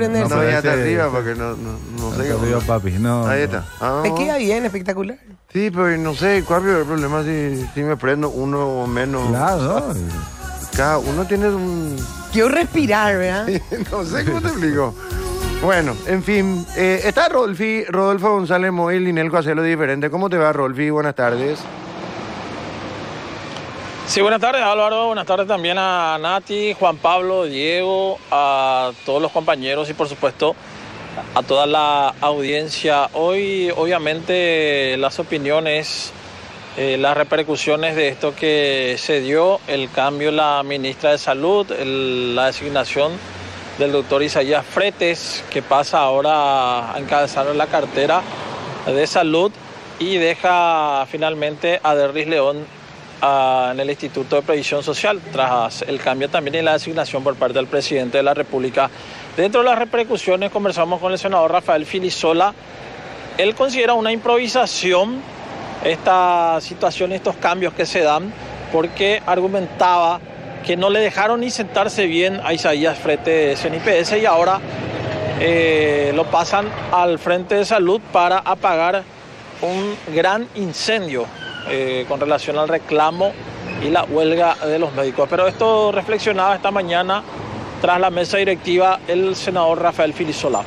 prende el No, sol. ya está arriba porque no sé. Arriba, papi. No, Ahí no. está. Ah, Me queda bien, espectacular. sí, pero no sé cuál es el problema si me prendo uno o menos. Claro, ¿no? Cada uno tiene un... Quiero respirar, ¿verdad? No sé cómo te explico. Bueno, en fin. Está Rodolfo González Moy, Linelco hace lo diferente. ¿Cómo te va, Rodolfi? Buenas tardes. Sí, buenas tardes, Álvaro. Buenas tardes también a Nati, Juan Pablo, Diego, a todos los compañeros y, por supuesto, a toda la audiencia. Hoy, obviamente, las opiniones, las repercusiones de esto que se dio, el cambio en la ministra de Salud, la designación del doctor Isaías Fretes, que pasa ahora a encabezar la cartera de Salud y deja finalmente a Derlis León en el Instituto de Previsión Social, tras el cambio también en la designación por parte del presidente de la República. Dentro de las repercusiones conversamos con el senador Rafael Filisola. Él considera una improvisación esta situación, estos cambios que se dan, porque argumentaba que no le dejaron ni sentarse bien a Isaías Fretes en IPS y ahora lo pasan al frente de Salud para apagar un gran incendio con relación al reclamo y la huelga de los médicos. Pero esto reflexionaba esta mañana tras la mesa directiva el senador Rafael Filisola.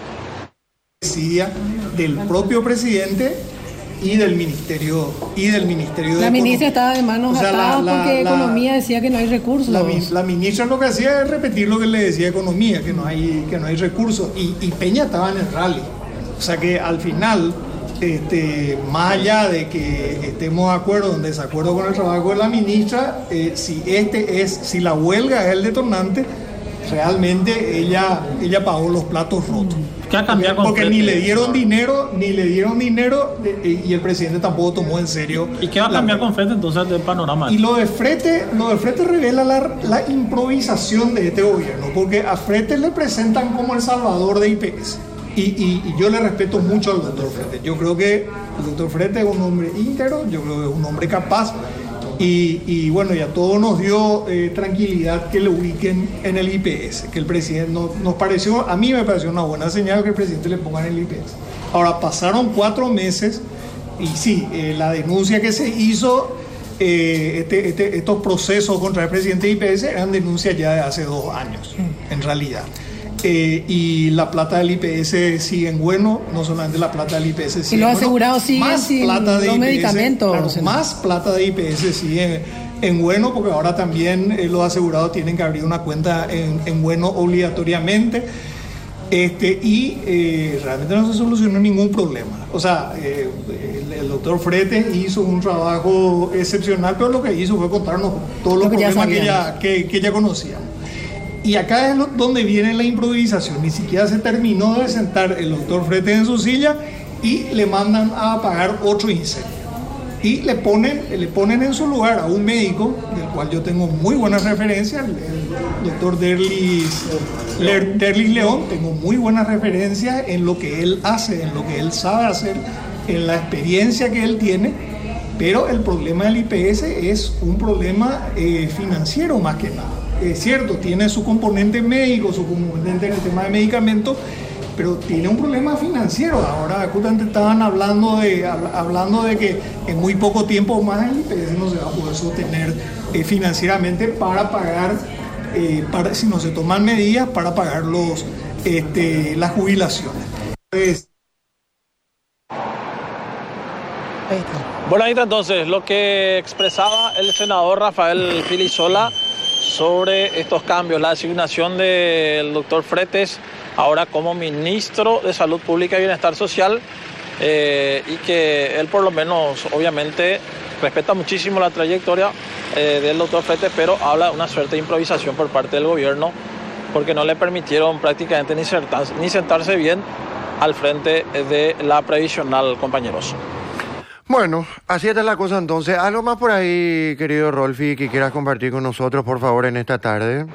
Del propio presidente y del Ministerio de La ministra estaba de manos atadas porque Economía decía que no hay recursos. La ministra lo que hacía es repetir lo que le decía Economía, que no hay recursos. Y Peña estaba en el rally. O sea que al final, más allá de que estemos de acuerdo o en desacuerdo con el trabajo de la ministra, si la huelga es el detonante, realmente ella pagó los platos rotos. ¿Qué va a cambiar con Porque Fretes? ni le dieron dinero y el presidente tampoco tomó en serio. ¿Y qué va a cambiar con Fretes entonces del panorama? Y lo de Fretes revela la improvisación de este gobierno, porque a Fretes le presentan como el salvador de IPS. Y yo le respeto mucho al doctor Fretes. Yo creo que el doctor Fretes es un hombre íntegro, yo creo que es un hombre capaz. Y bueno, ya todo nos dio tranquilidad que le ubiquen en el IPS, que el presidente a mí me pareció una buena señal que el presidente le ponga en el IPS. Ahora, pasaron 4 meses y sí, la denuncia que se hizo, estos procesos contra el presidente de IPS eran denuncias ya de hace 2 años, en realidad. Y la plata del IPS sigue en bueno, no solamente la plata del IPS sigue y los en asegurados siguen más sin plata de los IPS, medicamentos. claro, más plata de IPS sigue en bueno, porque ahora también los asegurados tienen que abrir una cuenta en bueno obligatoriamente. Realmente no se solucionó ningún problema. O sea, el doctor Fretes hizo un trabajo excepcional, pero lo que hizo fue contarnos todos los problemas que ya conocíamos. Y acá es donde viene la improvisación. Ni siquiera se terminó de sentar el doctor Fretes en su silla y le mandan a apagar otro incendio. Y le ponen en su lugar a un médico, del cual yo tengo muy buenas referencias, el doctor Derlis León. Tengo muy buenas referencias en lo que él hace, en lo que él sabe hacer, en la experiencia que él tiene. Pero el problema del IPS es un problema financiero más que nada. Es cierto, tiene su componente médico, su componente en el tema de medicamentos, pero tiene un problema financiero. Ahora justamente estaban hablando de que en muy poco tiempo más el IPS no se va a poder sostener financieramente para pagar, si no se toman medidas, para pagar las jubilaciones. Entonces, Bueno, ahí está entonces lo que expresaba el senador Rafael Filisola sobre estos cambios, la designación del doctor Fretes ahora como ministro de Salud Pública y Bienestar Social, y que él por lo menos obviamente respeta muchísimo la trayectoria del doctor Fretes, pero habla de una suerte de improvisación por parte del gobierno porque no le permitieron prácticamente ni sentarse bien al frente de la previsional, compañeros. Bueno, así está la cosa entonces. ¿Algo más por ahí, querido Rolfi, que quieras compartir con nosotros, por favor, en esta tarde?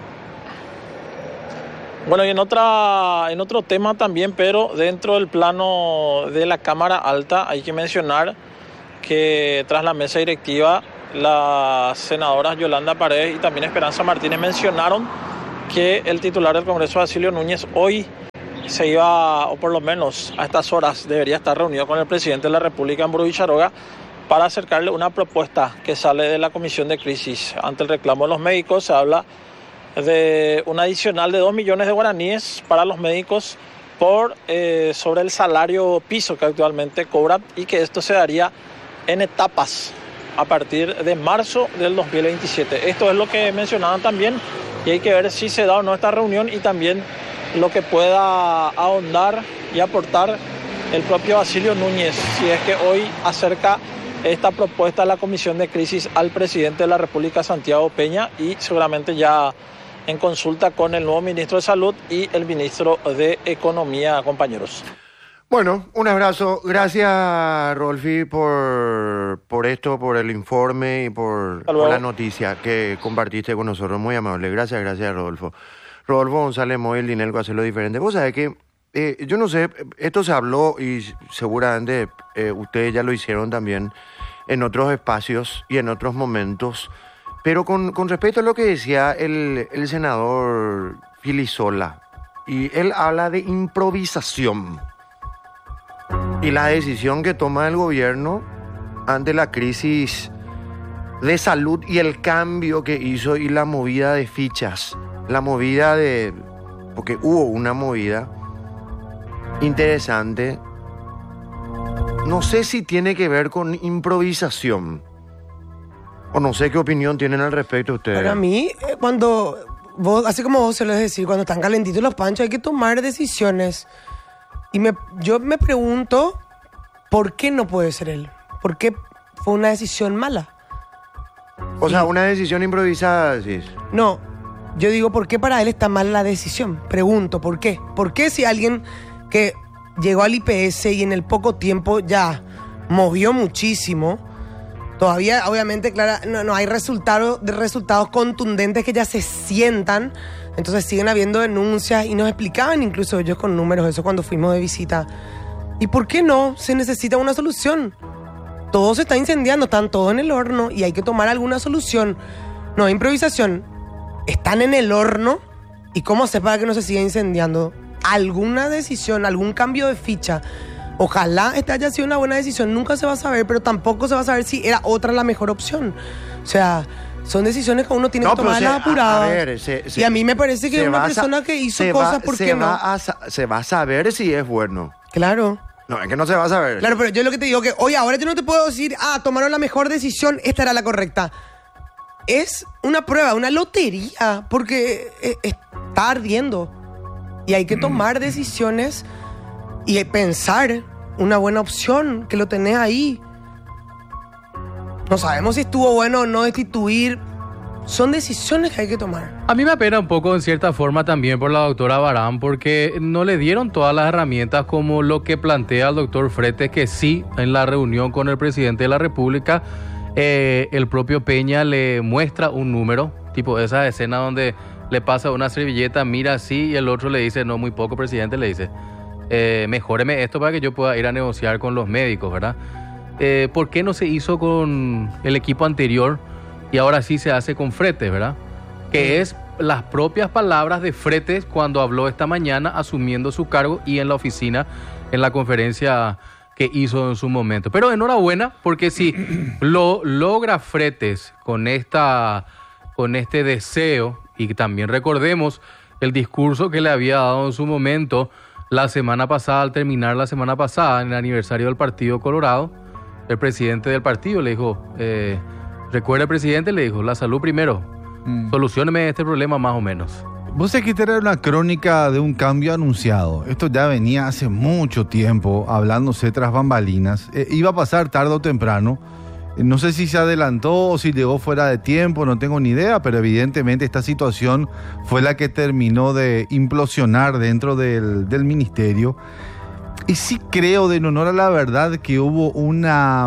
Bueno, y en otro tema también, pero dentro del plano de la Cámara Alta, hay que mencionar que tras la mesa directiva, las senadoras Yolanda Paredes y también Esperanza Martínez mencionaron que el titular del Congreso, Basilio Núñez, hoy se iba, o por lo menos a estas horas, debería estar reunido con el presidente de la República, Ambro Villaroga, para acercarle una propuesta que sale de la Comisión de Crisis. Ante el reclamo de los médicos se habla de un adicional de 2 millones de guaraníes para los médicos sobre el salario piso que actualmente cobran, y que esto se daría en etapas a partir de marzo del 2027. Esto es lo que mencionaban también, y hay que ver si se da o no esta reunión, y también lo que pueda ahondar y aportar el propio Basilio Núñez, si es que hoy acerca esta propuesta de la Comisión de Crisis al presidente de la República, Santiago Peña, y seguramente ya en consulta con el nuevo ministro de Salud y el ministro de Economía, compañeros. Bueno, un abrazo. Gracias, Rolfi, por esto, por el informe y por la noticia que compartiste con nosotros. Muy amable. Gracias, Rodolfo. Rodolfo González Moy, el Linelco, hacerlo diferente. Vos sabés que, yo no sé, esto se habló y seguramente ustedes ya lo hicieron también en otros espacios y en otros momentos, pero con respecto a lo que decía el senador Filisola, y él habla de improvisación y la decisión que toma el gobierno ante la crisis de salud y el cambio que hizo y la movida de fichas, porque hubo una movida interesante. No sé si tiene que ver con improvisación, o no sé qué opinión tienen al respecto ustedes. Para mí, cuando vos, así como vos se lo decís, cuando están calentitos los panchos hay que tomar decisiones. Y yo me pregunto, ¿por qué no puede ser él? ¿Por qué fue una decisión mala? O sea, una decisión improvisada, decís. No, yo digo, ¿por qué para él está mal la decisión? Pregunto, ¿por qué? ¿Por qué si alguien que llegó al IPS y en el poco tiempo ya movió muchísimo, todavía obviamente, claro, no hay resultados contundentes que ya se sientan, entonces siguen habiendo denuncias y nos explicaban incluso ellos con números eso cuando fuimos de visita? ¿Y por qué no? Se necesita una solución. Todo se está incendiando, están todos en el horno y hay que tomar alguna solución. No hay improvisación. Están en el horno, ¿y cómo hacer para que no se siga incendiando? Alguna decisión, algún cambio de ficha. Ojalá esta haya sido una buena decisión, nunca se va a saber, pero tampoco se va a saber si era otra la mejor opción. O sea, son decisiones que uno tiene que tomar las apuradas. Y a mí me parece que una persona que hizo cosas, ¿por qué no? Se va a saber si es bueno. Claro. No, es que no se va a saber. Claro, pero yo lo que te digo que, oye, ahora yo no te puedo decir, tomaron la mejor decisión, esta era la correcta. Es una prueba, una lotería, porque está ardiendo. Y hay que tomar decisiones y pensar una buena opción, que lo tenés ahí. No sabemos si estuvo bueno o no destituir. Son decisiones que hay que tomar. A mí me apena un poco en cierta forma también por la doctora Barán, porque no le dieron todas las herramientas como lo que plantea el doctor Fretes, que sí, en la reunión con el presidente de la República, el propio Peña le muestra un número, tipo esa escena donde le pasa una servilleta, mira así, y el otro le dice, no, muy poco, presidente, le dice, mejóreme esto para que yo pueda ir a negociar con los médicos, ¿verdad? ¿Por qué no se hizo con el equipo anterior y ahora sí se hace con Fretes, ¿verdad? Que es las propias palabras de Fretes cuando habló esta mañana asumiendo su cargo y en la oficina, en la conferencia que hizo en su momento. Pero enhorabuena, porque si lo logra Fretes con este deseo, y también recordemos el discurso que le había dado en su momento la semana pasada, al terminar la semana pasada, en el aniversario del Partido Colorado, el presidente del partido le dijo, recuerda, presidente, le dijo, la salud primero, solucióneme este problema más o menos. Vos sabés que esta era una crónica de un cambio anunciado. Esto ya venía hace mucho tiempo hablándose tras bambalinas. Iba a pasar tarde o temprano. No sé si se adelantó o si llegó fuera de tiempo, no tengo ni idea, pero evidentemente esta situación fue la que terminó de implosionar dentro del ministerio. Y sí creo, de en honor a la verdad, que hubo una...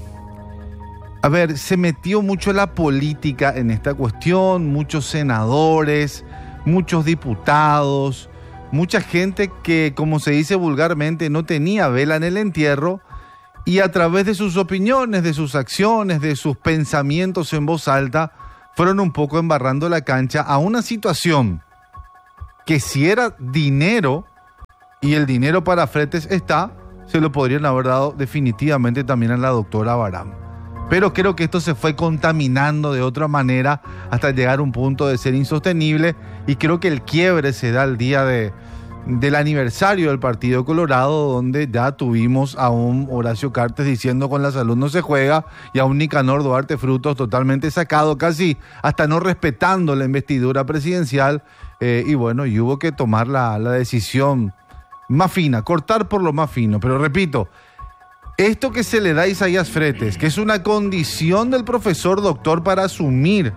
A ver, se metió mucho la política en esta cuestión, muchos senadores, muchos diputados, mucha gente que, como se dice vulgarmente, no tenía vela en el entierro, y a través de sus opiniones, de sus acciones, de sus pensamientos en voz alta, fueron un poco embarrando la cancha a una situación que si era dinero y el dinero para Fretes está, se lo podrían haber dado definitivamente también a la doctora Barán. Pero creo que esto se fue contaminando de otra manera hasta llegar a un punto de ser insostenible, y creo que el quiebre se da el día del aniversario del Partido Colorado, donde ya tuvimos a un Horacio Cartes diciendo con la salud no se juega, y a un Nicanor Duarte Frutos totalmente sacado, casi hasta no respetando la investidura presidencial, y bueno, y hubo que tomar la decisión más fina, cortar por lo más fino. Pero repito, esto que se le da a Isaías Fretes, que es una condición del profesor doctor para asumir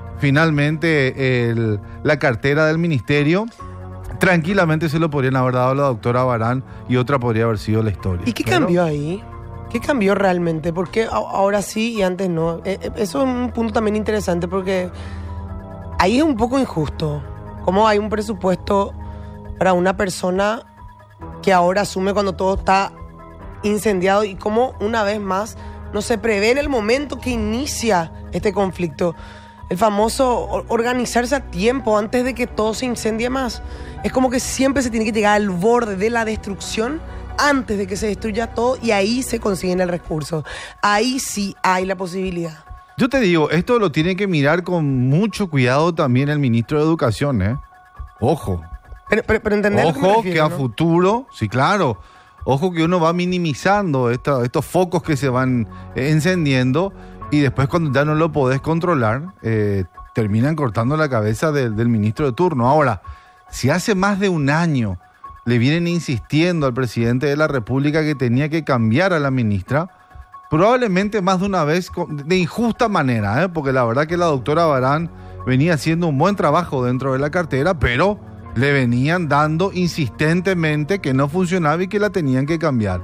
finalmente la cartera del ministerio, tranquilamente se lo podrían haber dado a la doctora Barán, y otra podría haber sido la historia. ¿Y qué cambió ahí? ¿Qué cambió realmente? ¿Por qué ahora sí y antes no? Eso es un punto también interesante, porque ahí es un poco injusto. ¿Cómo hay un presupuesto para una persona que ahora asume cuando todo está incendiado, y cómo una vez más no se prevé en el momento que inicia este conflicto? El famoso organizarse a tiempo antes de que todo se incendie más. Es como que siempre se tiene que llegar al borde de la destrucción antes de que se destruya todo, y ahí se consiguen el recurso. Ahí sí hay la posibilidad. Yo te digo, esto lo tiene que mirar con mucho cuidado también el ministro de Educación, ¿eh? Ojo. Pero entender ojo lo que me refiero, que a ¿no? futuro, sí, claro. Ojo que uno va minimizando estos focos que se van encendiendo, y después cuando ya no lo podés controlar, terminan cortando la cabeza del ministro de turno. Ahora, si hace más de un año le vienen insistiendo al presidente de la República que tenía que cambiar a la ministra, probablemente más de una vez de injusta manera, porque la verdad que la doctora Barán venía haciendo un buen trabajo dentro de la cartera, pero le venían dando insistentemente que no funcionaba y que la tenían que cambiar.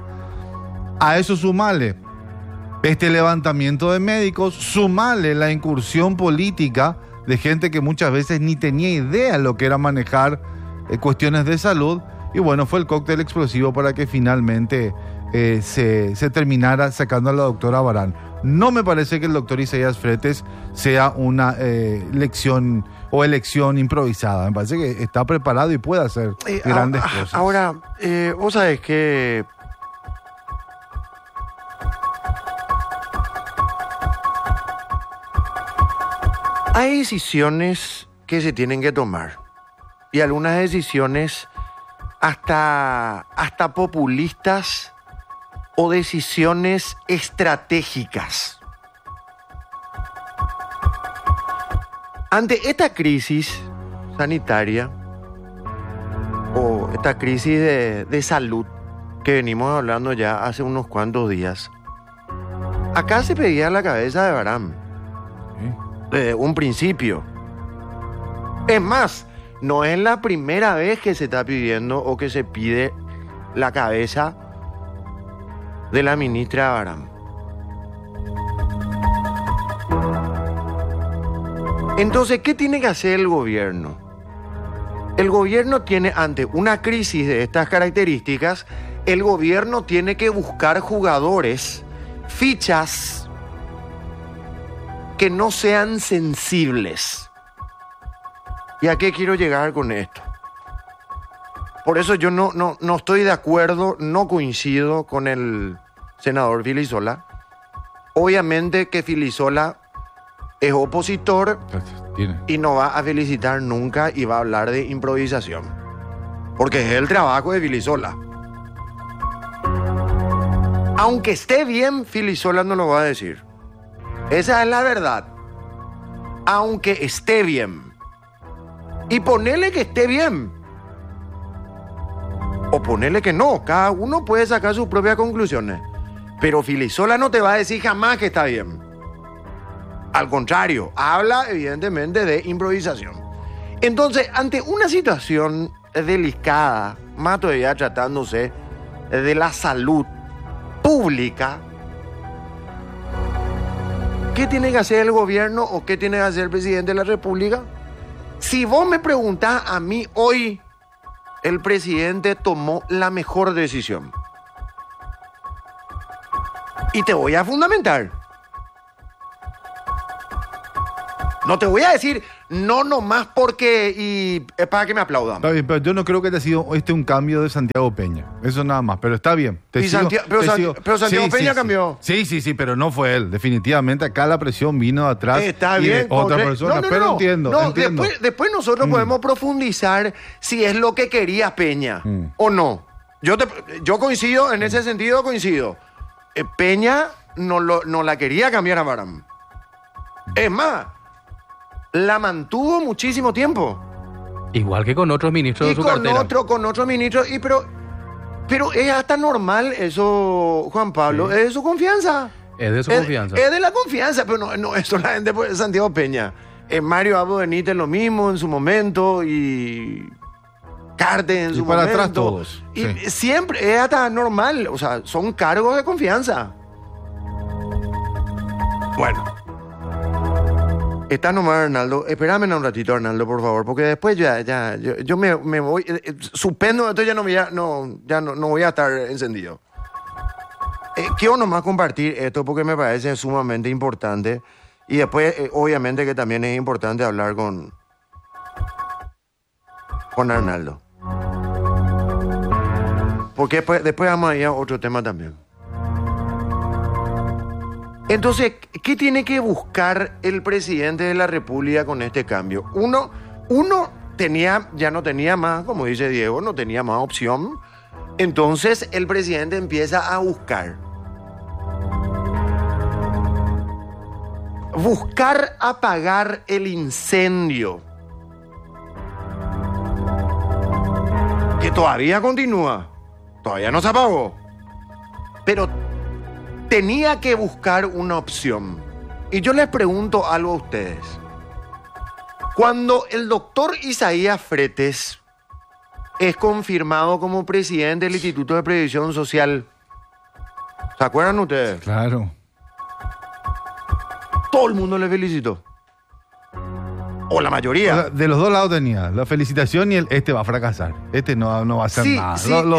A eso sumale este levantamiento de médicos, sumale la incursión política de gente que muchas veces ni tenía idea de lo que era manejar cuestiones de salud, y bueno, fue el cóctel explosivo para que finalmente se terminara sacando a la doctora Barán. No me parece que el doctor Isaías Fretes sea una elección improvisada. Me parece que está preparado y puede hacer grandes cosas. Ahora, vos sabés que hay decisiones que se tienen que tomar, y algunas decisiones hasta populistas o decisiones estratégicas. Ante esta crisis sanitaria o esta crisis de salud que venimos hablando ya hace unos cuantos días, acá se pedía la cabeza de Barán desde un principio. Es más, no es la primera vez que se está pidiendo o que se pide la cabeza de la ministra Barán. Entonces, ¿qué tiene que hacer el gobierno? El gobierno tiene, ante una crisis de estas características, el gobierno tiene que buscar jugadores, fichas que no sean sensibles. ¿Y a qué quiero llegar con esto? Por eso yo no estoy de acuerdo, no coincido con el senador Filisola. Obviamente que Filisola es opositor y no va a felicitar nunca y va a hablar de improvisación, porque es el trabajo de Filisola. Aunque esté bien, Filisola no lo va a decir. Esa es la verdad. Aunque esté bien. Y ponele que esté bien. O ponele que no. Cada uno puede sacar sus propias conclusiones. Pero Filisola no te va a decir jamás que está bien. Al contrario, habla evidentemente de improvisación. Entonces, ante una situación delicada, más todavía tratándose de la salud pública, ¿qué tiene que hacer el gobierno o qué tiene que hacer el presidente de la República? Si vos me preguntás a mí hoy, el presidente tomó la mejor decisión. Y te voy a fundamentar. No te voy a decir, no nomás porque y es para que me aplaudan. Está bien, pero yo no creo que haya sido un cambio de Santiago Peña. Eso nada más, pero está bien. Pero Santiago Peña cambió. Sí, pero no fue él. Definitivamente acá la presión vino de atrás. Está y bien. de otra persona, pero entiendo. Después nosotros podemos profundizar si es lo que quería Peña o no. Yo coincido, en ese sentido coincido. Peña no la quería cambiar a Barham. Es más, la mantuvo muchísimo tiempo. Igual que con otros ministros de su cartera. Con otros ministros. Pero es hasta normal eso, Juan Pablo. Sí. Es de su confianza. Es de su confianza. Es de la confianza, pero no es solamente por Santiago Peña. Mario Abdo Benítez lo mismo en su momento y Cárdenas en su momento. Y para atrás todos. Y siempre es hasta normal. O sea, son cargos de confianza. Bueno. Está nomás Arnaldo. Espérame un ratito, Arnaldo, por favor, porque después yo me voy. Suspendo, entonces ya no voy a estar encendido. Quiero nomás compartir esto porque me parece sumamente importante. Y después, obviamente, que también es importante hablar con Arnaldo. Porque después vamos a ir a otro tema también. Entonces, ¿qué tiene que buscar el presidente de la República con este cambio? Uno ya no tenía más, como dice Diego, no tenía más opción. Entonces, el presidente empieza a buscar apagar el incendio que todavía continúa, todavía no se apagó, pero tenía que buscar una opción. Y yo les pregunto algo a ustedes. Cuando el doctor Isaías Fretes es confirmado como presidente del Instituto de Previsión Social, ¿se acuerdan ustedes? Claro. Todo el mundo le felicitó. O la mayoría. O sea, de los dos lados tenía la felicitación y este va a fracasar. Este no va a hacer nada.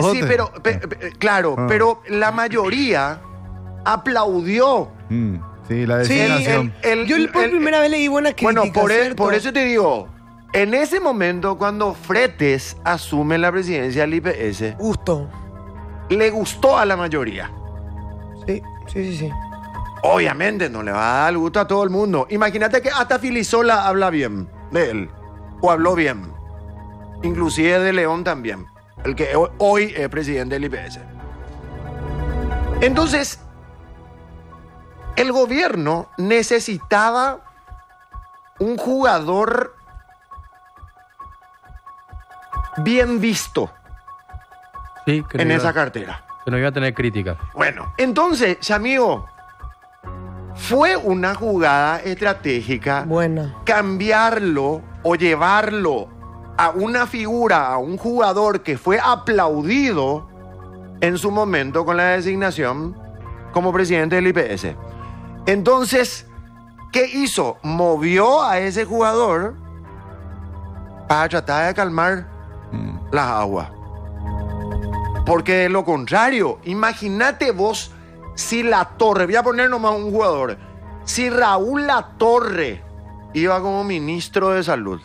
Pero la mayoría aplaudió. Sí, la designación. Yo por primera vez leí buenas críticas. Bueno, por eso te digo, en ese momento cuando Fretes asume la presidencia del IPS, le gustó a la mayoría. Sí. Obviamente no le va a dar gusto a todo el mundo. Imagínate que hasta Filisola habla bien de él, o habló bien. Inclusive de León también, el que hoy es presidente del IPS. Entonces, el gobierno necesitaba un jugador bien visto en esa cartera. Que no iba a tener crítica. Bueno, entonces, amigo, fue una jugada estratégica cambiarlo o llevarlo a una figura, a un jugador que fue aplaudido en su momento con la designación como presidente del IPS. Entonces, ¿qué hizo? Movió a ese jugador para tratar de calmar las aguas. Porque de lo contrario, imagínate vos si Latorre, voy a poner nomás un jugador, si Raúl Latorre iba como ministro de Salud.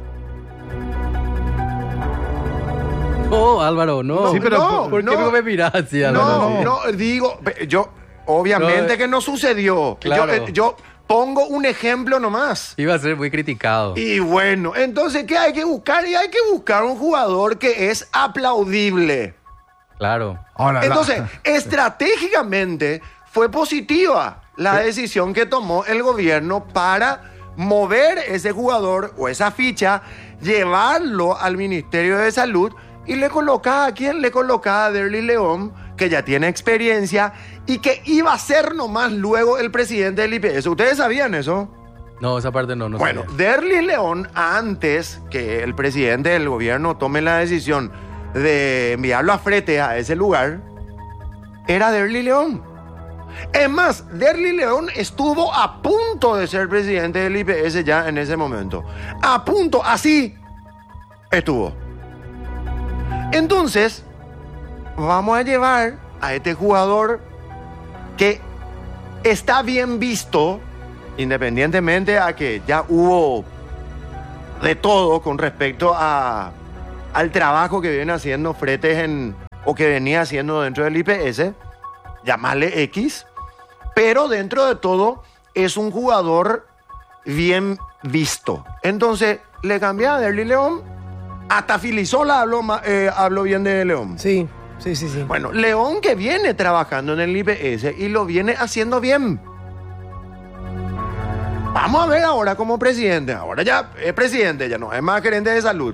No, Álvaro, no. Sí, pero ¿por qué no me mirás así, Álvaro? No, digo, yo, obviamente que no sucedió. Claro. Yo pongo un ejemplo nomás. Iba a ser muy criticado. Y bueno, entonces, ¿qué hay que buscar? Y hay que buscar un jugador que es aplaudible. Claro. Entonces, estratégicamente fue positiva la decisión que tomó el gobierno para mover ese jugador o esa ficha, llevarlo al Ministerio de Salud y le colocaba a quién, le colocaba a Derly León, que ya tiene experiencia y que iba a ser nomás luego el presidente del IPS. ¿Ustedes sabían eso? No, esa parte no Bueno, sabía. Derly León, antes que el presidente del gobierno tome la decisión de enviarlo a Frete a ese lugar, era Derly León. Es más, Derly León estuvo a punto de ser presidente del IPS ya en ese momento. A punto, así estuvo. Entonces, vamos a llevar a este jugador que está bien visto, independientemente a que ya hubo de todo con respecto al trabajo que viene haciendo Fretes o que venía haciendo dentro del IPS, llamarle X, pero dentro de todo es un jugador bien visto. Entonces, le cambié a Derly León, hasta Filisola habló bien de León. Sí. Bueno, León que viene trabajando en el IPS y lo viene haciendo bien. Vamos a ver ahora como presidente. Ahora ya es presidente, ya no es más gerente de salud.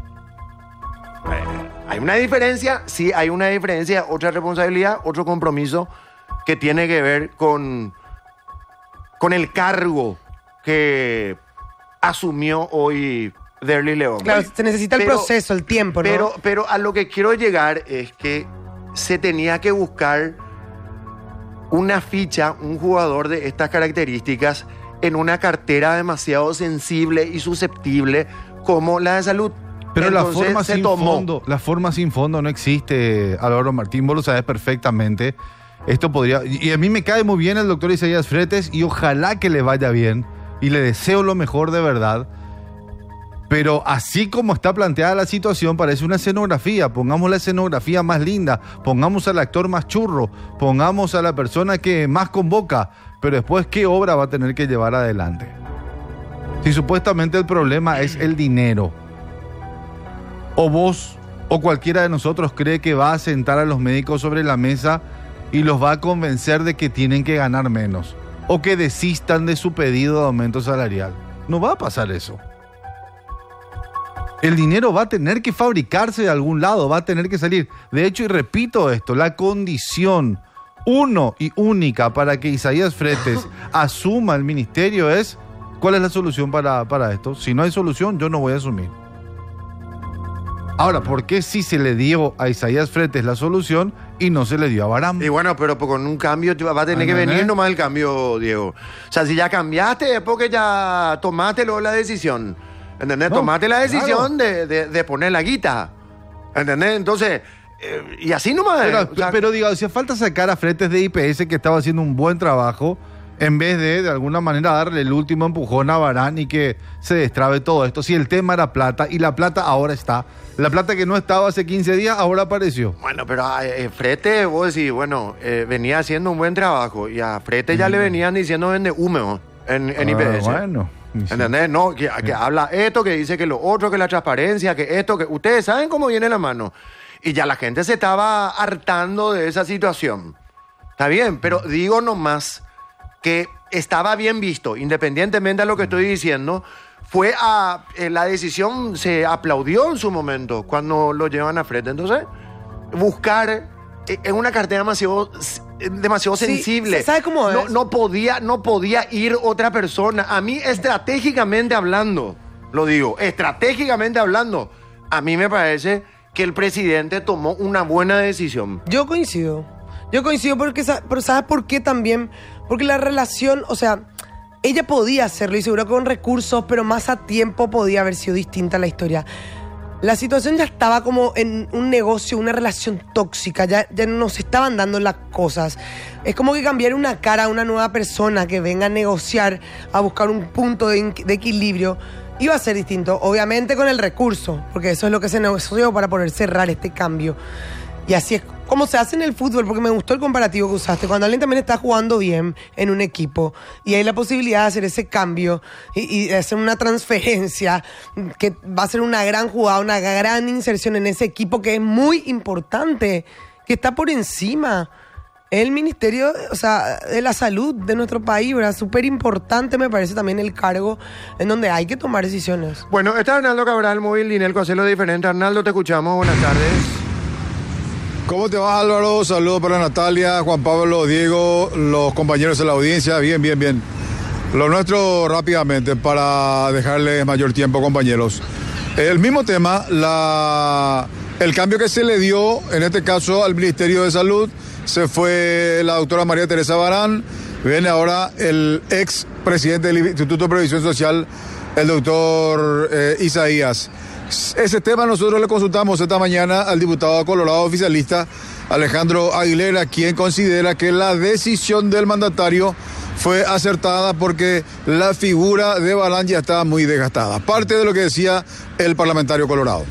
¿Hay una diferencia? Sí, hay una diferencia, otra responsabilidad, otro compromiso que tiene que ver con el cargo que asumió hoy Derly León. Claro, se necesita el proceso, el tiempo, ¿no? Pero a lo que quiero llegar es que se tenía que buscar una ficha, un jugador de estas características en una cartera demasiado sensible y susceptible como la de salud. Pero entonces, la forma sin fondo no existe, Álvaro Martín, vos lo sabés perfectamente. Esto podría... Y a mí me cae muy bien el doctor Isaías Fretes y ojalá que le vaya bien y le deseo lo mejor de verdad. Pero así como está planteada la situación, parece una escenografía. Pongamos la escenografía más linda, pongamos al actor más churro, pongamos a la persona que más convoca, pero después, ¿qué obra va a tener que llevar adelante? Si supuestamente el problema es el dinero, o vos o cualquiera de nosotros cree que va a sentar a los médicos sobre la mesa y los va a convencer de que tienen que ganar menos, o que desistan de su pedido de aumento salarial. No va a pasar eso. El dinero va a tener que fabricarse de algún lado, va a tener que salir. De hecho, y repito esto, la condición uno y única para que Isaías Fretes asuma el ministerio es, ¿cuál es la solución para esto? Si no hay solución, yo no voy a asumir. Ahora, ¿por qué sí se le dio a Isaías Fretes la solución y no se le dio a Barán? Y bueno, pero con un cambio va a tener que venir nomás el cambio, Diego. O sea, si ya cambiaste es porque ya tomaste luego la decisión. ¿Entendés? No, tomaste la decisión, claro, de poner la guita. ¿Entendés? Entonces, y así nomás. Pero digo, hacía falta sacar a Fretes de IPS, que estaba haciendo un buen trabajo, en vez de alguna manera darle el último empujón a Barán y que se destrabe todo esto. Si el tema era plata, y la plata ahora está. La plata que no estaba hace 15 días, ahora apareció. Bueno, pero Fretes, vos decís, bueno, venía haciendo un buen trabajo, y a Fretes ya le venían diciendo vende húmedo en IPS. Bueno. ¿Entendés? No, que habla esto, que dice que lo otro, que la transparencia, que esto, que ustedes saben cómo viene la mano. Y ya la gente se estaba hartando de esa situación. Está bien, pero digo nomás que estaba bien visto, independientemente de lo que estoy diciendo, la decisión se aplaudió en su momento cuando lo llevan a Fretes. Entonces, buscar en una cartera demasiado sensible. ¿Sabe cómo es? No podía ir otra persona. A mí, estratégicamente hablando, lo digo, estratégicamente hablando, a mí me parece que el presidente tomó una buena decisión. Yo coincido porque, pero ¿sabes por qué también? Porque la relación, o sea, ella podía hacerlo y seguro con recursos, pero más a tiempo podía haber sido distinta la historia. La situación ya estaba como en un negocio, una relación tóxica, ya no se estaban dando las cosas. Es como que cambiar una cara a una nueva persona que venga a negociar, a buscar un punto de equilibrio, iba a ser distinto, obviamente con el recurso, porque eso es lo que se negoció para poder cerrar este cambio. Y así es como se hace en el fútbol, porque me gustó el comparativo que usaste. Cuando alguien también está jugando bien en un equipo y hay la posibilidad de hacer ese cambio y de hacer una transferencia que va a ser una gran jugada, una gran inserción en ese equipo que es muy importante, que está por encima. El Ministerio, o sea, de la Salud de nuestro país, ¿verdad? Súper importante me parece también el cargo en donde hay que tomar decisiones. Bueno, está Arnaldo Cabral, móvil, Dinelco, hacerlo diferente. Arnaldo, te escuchamos. Buenas tardes. ¿Cómo te va, Álvaro? Saludos para Natalia, Juan Pablo, Diego, los compañeros de la audiencia. Bien. Lo nuestro rápidamente para dejarles mayor tiempo, compañeros. El mismo tema, el cambio que se le dio, en este caso al Ministerio de Salud, se fue la doctora María Teresa Barán, viene ahora el ex presidente del Instituto de Previsión Social, el doctor Isaías. Ese tema nosotros le consultamos esta mañana al diputado colorado oficialista Alejandro Aguilera, quien considera que la decisión del mandatario fue acertada porque la figura de Barán ya estaba muy desgastada. Parte de lo que decía el parlamentario colorado.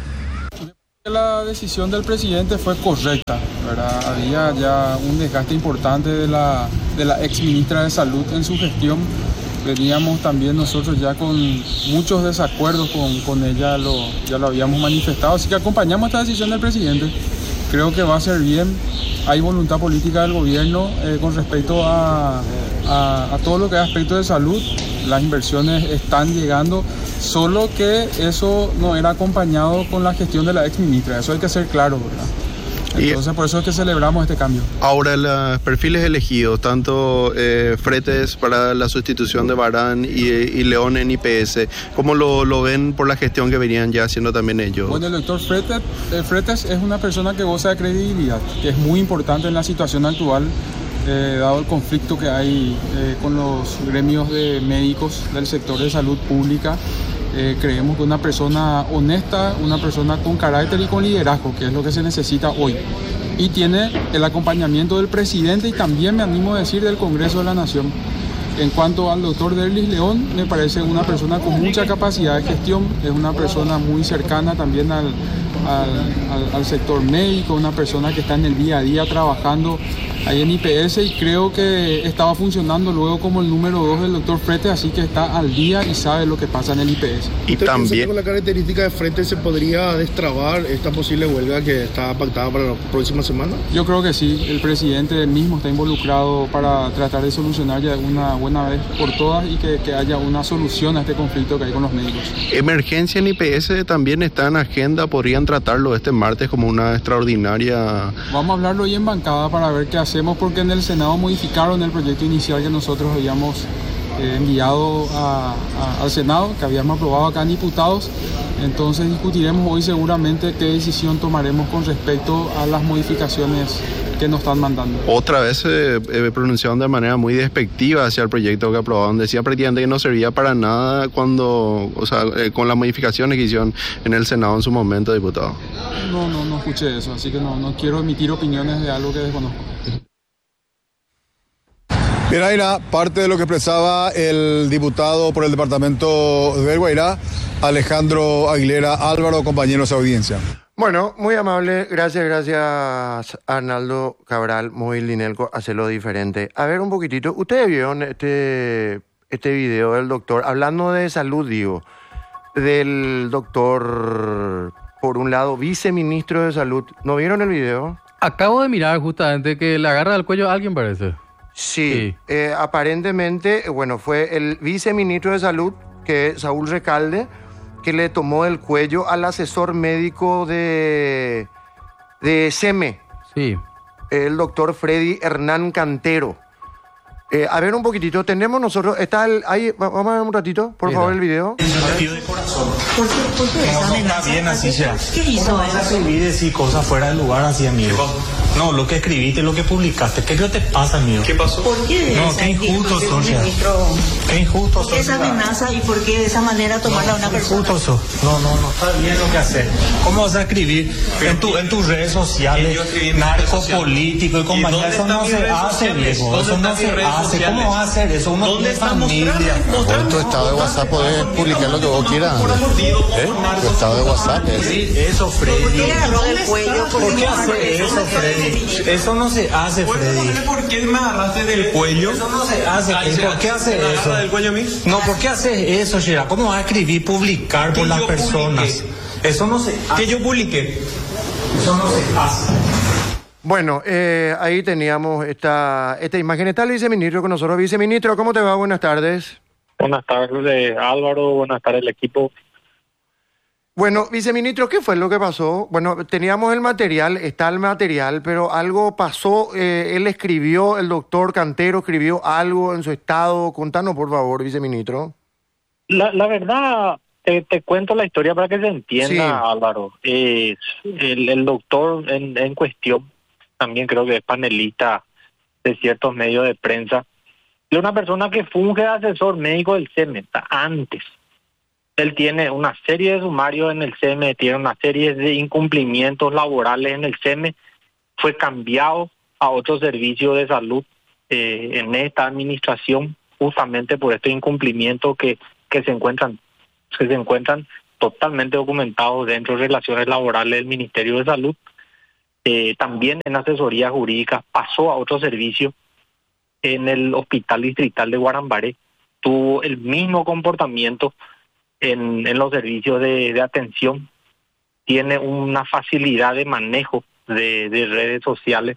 La decisión del presidente fue correcta, ¿verdad? Había ya un desgaste importante de la ex ministra de Salud en su gestión. Veníamos también nosotros ya con muchos desacuerdos con ella, ya lo habíamos manifestado, así que acompañamos esta decisión del presidente. Creo que va a ser bien. Hay voluntad política del gobierno con respecto a todo lo que es aspecto de salud. Las inversiones están llegando, solo que eso no era acompañado con la gestión de la ex ministra. Eso hay que ser claro, ¿verdad? Entonces, por eso es que celebramos este cambio. Ahora, los perfiles elegidos, tanto Fretes para la sustitución de Barán y León en IPS, ¿cómo lo ven por la gestión que venían ya haciendo también ellos? Bueno, el doctor Fretes es una persona que goza de credibilidad, que es muy importante en la situación actual, dado el conflicto que hay con los gremios de médicos del sector de salud pública. Creemos que una persona honesta, una persona con carácter y con liderazgo, que es lo que se necesita hoy. Y tiene el acompañamiento del presidente y también, me animo a decir, del Congreso de la Nación. En cuanto al doctor Derlis León, me parece una persona con mucha capacidad de gestión, es una persona muy cercana también al sector médico, una persona que está en el día a día trabajando ahí en IPS y creo que estaba funcionando luego como el número 2 del doctor Fretes, así que está al día y sabe lo que pasa en el IPS. Y también con la característica de Fretes se podría destrabar esta posible huelga que está pactada para la próxima semana. Yo creo que sí, el presidente mismo está involucrado para tratar de solucionar ya una buena vez por todas y que haya una solución a este conflicto que hay con los médicos. Emergencia en IPS también está en agenda, podrían tratarlo este martes como una extraordinaria. Vamos a hablarlo hoy en bancada para ver qué hacemos, porque en el Senado modificaron el proyecto inicial que nosotros habíamos enviado al Senado, que habíamos aprobado acá en diputados. Entonces discutiremos hoy seguramente qué decisión tomaremos con respecto a las modificaciones que nos están mandando. Otra vez se pronunciaron de manera muy despectiva hacia el proyecto que aprobaron. Decía prácticamente que no servía para nada con las modificaciones que hicieron en el Senado en su momento, diputado. No escuché eso, así que no quiero emitir opiniones de algo que desconozco. Bien, ahí parte de lo que expresaba el diputado por el departamento del Guairá, Alejandro Aguilera. Álvaro, compañeros de audiencia. Bueno, muy amable, gracias Arnaldo Cabral, Móvil Linelco, hacerlo diferente. A ver un poquitito, ustedes vieron este video del doctor, hablando de salud, digo, del doctor, por un lado, viceministro de salud, ¿no vieron el video? Acabo de mirar justamente que le agarra al cuello a alguien, parece. Sí. Aparentemente, bueno, fue el viceministro de salud, que es Saúl Recalde, que le tomó el cuello al asesor médico de SEME. Sí. El doctor Freddy Hernán Cantero. A ver un poquitito, tenemos nosotros, ahí, vamos a ver un ratito, por favor, el video. De corazón. ¿Por qué esa No amenaza? está bien así sea. ¿Qué hizo ¿Cómo vas a escribir y decir cosas fuera del lugar así, amigo? No, lo que escribiste, lo que publicaste, ¿qué te pasa, amigo? ¿Qué pasó? ¿Por qué? No, qué injusto sos, qué injusto sos. ¿Por qué esa amenaza y por qué de esa manera tomarla a una persona? Injusto sos. No está bien lo que haces. ¿Cómo vas a escribir en tus redes sociales, narco político y compañía? Eso no se hace, viejo. Eso no se hace. ¿Cómo vas a hacer eso? Uno tiene familia. En tu estado de WhatsApp podés publicar lo que vos quieras. Tu estado de WhatsApp es. Eso, Freddy. ¿Por qué le agarró del cuello? ¿Por qué hace eso, Freddy? Eso no se hace, Freddy. ¿Por qué me agarraste del cuello? Eso no se hace. ¿Por qué hace eso? ¿Del cuello a mí? No, ¿por qué haces eso, Shira? ¿Cómo vas a escribir, publicar por las personas? Eso no se hace. ¿Que yo publiqué? Eso no se hace. Bueno, ahí teníamos esta imagen. Está el viceministro con nosotros. Viceministro, ¿cómo te va? Buenas tardes. Buenas tardes, Álvaro. Buenas tardes, el equipo. Bueno, viceministro, ¿qué fue lo que pasó? Bueno, teníamos el material, está el material, pero algo pasó. Él escribió, el doctor Cantero escribió algo en su estado. Contanos, por favor, viceministro. La verdad, te cuento la historia para que se entienda, sí. Álvaro. El doctor en cuestión, también creo que es panelista de ciertos medios de prensa, es una persona que funge de asesor médico del SEME antes. Él tiene una serie de sumarios en el SEME, tiene una serie de incumplimientos laborales en el SEME, fue cambiado a otro servicio de salud en esta administración justamente por estos incumplimientos que se encuentran totalmente documentados dentro de relaciones laborales del Ministerio de Salud. También en asesoría jurídica pasó a otro servicio en el Hospital Distrital de Guarambaré, tuvo el mismo comportamiento en los servicios de atención, tiene una facilidad de manejo de redes sociales